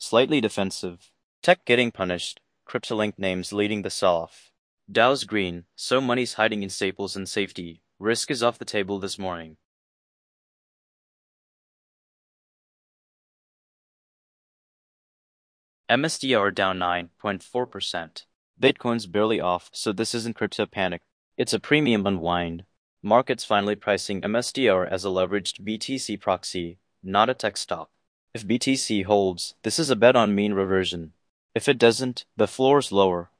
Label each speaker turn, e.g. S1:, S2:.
S1: Slightly defensive. Tech getting punished. Cryptolink names leading the sell-off. Dow's green, so money's hiding in staples and safety. Risk is off the table this morning. MSTR down 9.4%. Bitcoin's barely off, so this isn't crypto panic. It's a premium unwind. Markets finally pricing MSTR as a leveraged BTC proxy, not a tech stop. If BTC holds, this is a bet on mean reversion. If it doesn't, the floor's lower.